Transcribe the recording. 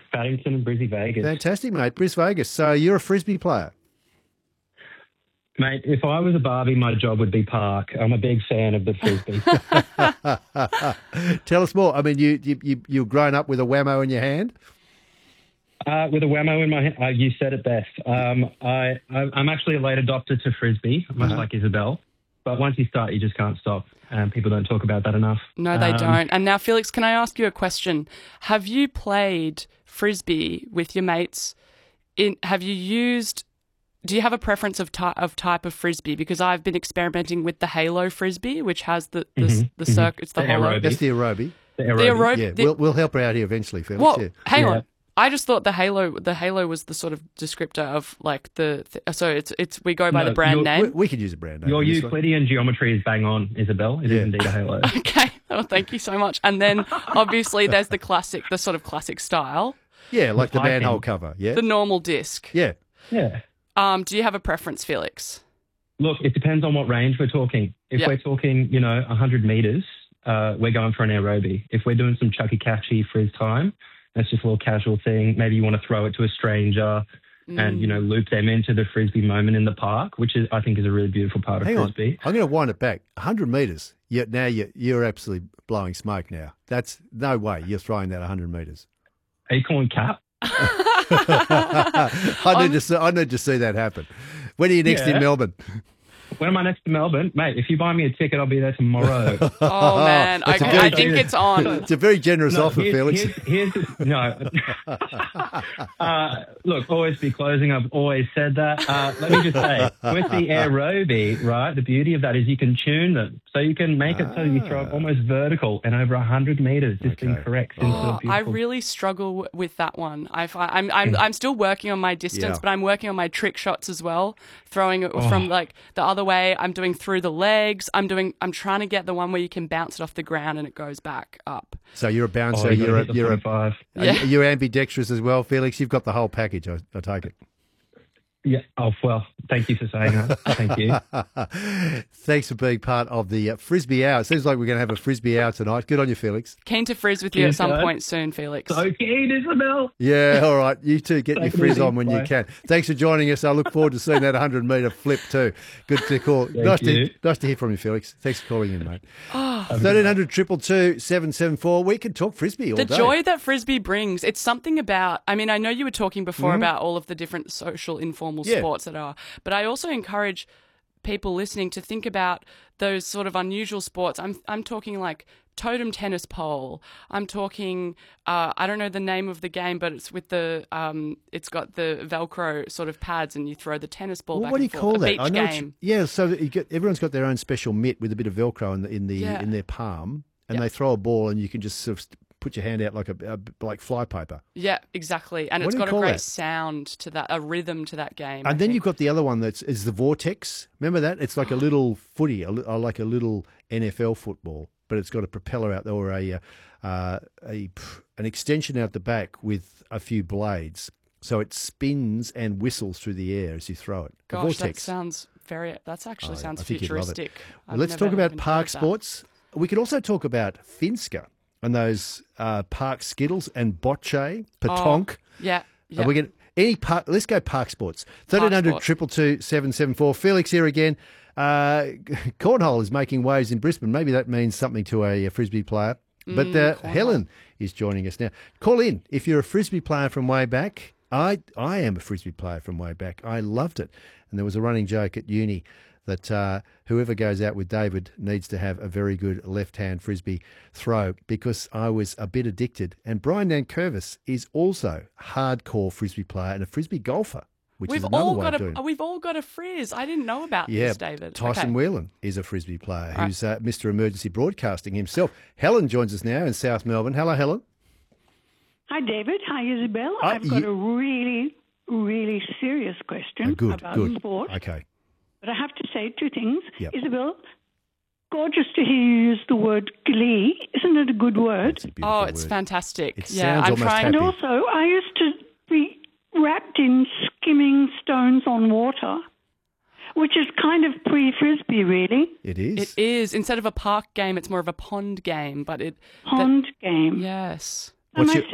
Paddington and Brizzy Vegas. Fantastic, mate. Bris Vegas. So you're a Frisbee player? Mate, if I was a Barbie, my job would be park. I'm a big fan of the Frisbee. Tell us more. I mean, you've grown up with a whammo in your hand? With a whammo in my hand. You said it best. I'm actually a late adopter to Frisbee, much like Isabel. But once you start, you just can't stop. People don't talk about that enough. No, they don't. And now, Felix, can I ask you a question? Have you played Frisbee with your mates? Do you have a preference of type of Frisbee? Because I've been experimenting with the Halo Frisbee, which has the circuit. It's the hollow. That's the Aerobie. The Aerobie. Yeah, we'll help her out here eventually, Felix. Well, yeah. hang on. I just thought the Halo was the sort of descriptor of like so it's we go by the brand name. We could use a brand name. Your Euclidean geometry is bang on, Isabel. It is indeed a Halo. Okay. Oh, thank you so much. And then obviously there's the sort of classic style. Yeah, like the manhole cover. Yeah. The normal disc. Yeah. Yeah. Do you have a preference, Felix? Look, it depends on what range we're talking. If we're talking, 100 metres, we're going for an Aerobie. If we're doing some chucky-catchy frizz time, that's just a little casual thing. Maybe you want to throw it to a stranger and, loop them into the Frisbee moment in the park, which I think is a really beautiful part of Frisbee. I'm going to wind it back. 100 metres, yet now you're absolutely blowing smoke now. That's no way you're throwing that 100 metres. Are you calling cap? I need to see that happen. When are you next in Melbourne? When am I next to Melbourne? Mate, if you buy me a ticket, I'll be there tomorrow. Oh, man. Okay, I think it's on. It's a very generous offer, Felix. Look, always be closing. I've always said that. Let me just say, with the Aerobie, right, the beauty of that is you can tune them. So you can make it so you throw it almost vertical and over 100 metres, just incorrect. I really struggle with that one. I'm still working on my distance, but I'm working on my trick shots as well, throwing it from like the other way. I'm doing through the legs. I'm trying to get the one where you can bounce it off the ground and it goes back up. So you're a bouncer. You're ambidextrous as well, Felix. You've got the whole package. I take it. Yeah. Oh, well, thank you for saying that. Thank you. Thanks for being part of the Frisbee Hour. It seems like we're going to have a Frisbee Hour tonight. Good on you, Felix. Keen to frizz with you at some point soon, Felix. So keen, Isabel. Yeah, all right. You too. Get your frizz on when you can. Thanks for joining us. I look forward to seeing that 100-metre flip too. Good to call. Nice to hear from you, Felix. Thanks for calling in, mate. 1300 222 774. We can talk Frisbee all day. The joy that Frisbee brings, it's something about, I mean, I know you were talking before about all of the different social informal sports that are, but I also encourage people listening to think about those sort of unusual sports. I'm talking like totem tennis pole. I'm talking, I don't know the name of the game, but it's with the, it's got the Velcro sort of pads and you throw the tennis ball back and forth. What do you call that? A beach game. Yeah, so everyone's got their own special mitt with a bit of Velcro in their palm, and they throw a ball and you can just sort of put your hand out like flypaper. Yeah, exactly. And it's got a great sound to that, a rhythm to that game. And then you've got the other one is the Vortex. Remember that? It's like a little footy, like a little NFL football, but it's got a propeller out there or an extension out the back with a few blades. So it spins and whistles through the air as you throw it. Gosh, that sounds sounds futuristic. Well, let's talk about park sports. We could also talk about Finska and those park skittles and bocce, petanque. Yeah. We get any park. Let's go park sports. 1300 222 774. Felix here again. Cornhole is making waves in Brisbane. Maybe that means something to a Frisbee player. But Helen is joining us now. Call in if you're a Frisbee player from way back. I am a Frisbee player from way back. I loved it. And there was a running joke at uni that whoever goes out with David needs to have a very good left-hand Frisbee throw because I was a bit addicted. And Brian Nankervis is also a hardcore Frisbee player and a Frisbee golfer, which is another way of doing it. We've all got a frizz. I didn't know about this, David. Tyson Whelan is a Frisbee player who's Mr. Emergency Broadcasting himself. Helen joins us now in South Melbourne. Hello, Helen. Hi, David. Hi, Isabel. I've got a really, really serious question about sport. Okay. But I have to say two things. Yep. Isabel, gorgeous to hear you use the word glee. Isn't it a good word? It's a beautiful it's word. Fantastic. It sounds almost happy. And also, I used to be wrapped in skimming stones on water, which is kind of pre-Frisbee, really. It is. It is. Instead of a park game, it's more of a pond game. But Pond game. Yes.